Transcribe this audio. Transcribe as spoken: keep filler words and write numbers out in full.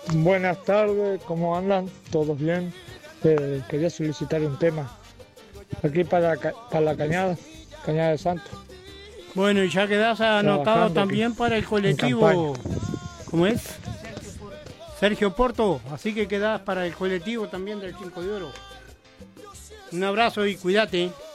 Buenas tardes, ¿cómo andan? ¿Todos bien? Eh, quería solicitar un tema aquí para, ca- para la cañada, Cañada de Santos, Bueno, y ya quedás anotado trabajando también aquí para el en colectivo. campaña. ¿Cómo es? Sergio Porto. Así que quedás para el colectivo también del cinco de Oro. Un abrazo y cuídate.